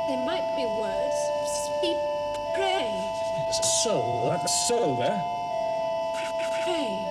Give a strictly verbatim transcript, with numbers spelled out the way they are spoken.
There might be words. Speak, pray. So, that's so, eh? Pray.